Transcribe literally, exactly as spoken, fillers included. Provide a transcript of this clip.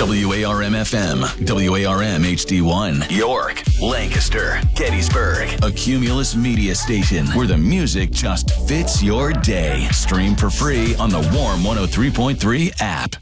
W A R M F M, W A R M H D one, York, Lancaster, Gettysburg, a Cumulus media station where the music just fits your day. Stream for free on the Warm one oh three point three app.